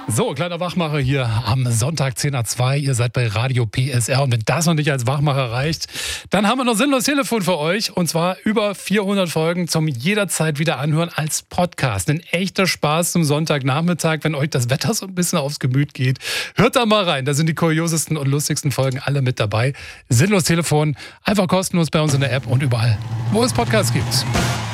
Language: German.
So, kleiner Wachmacher hier am Sonntag 10 nach 2. Ihr seid bei Radio PSR und wenn das noch nicht als Wachmacher reicht, dann haben wir noch Sinnlos Telefon für euch und zwar über 400 Folgen zum jederzeit wieder anhören als Podcast. Ein echter Spaß zum Sonntagnachmittag, wenn euch das Wetter so ein bisschen aufs Gemüt geht. Hört da mal rein, da sind die kuriosesten und lustigsten Folgen alle mit dabei. Sinnlos Telefon, einfach kostenlos bei uns in der App und überall, wo es Podcasts gibt.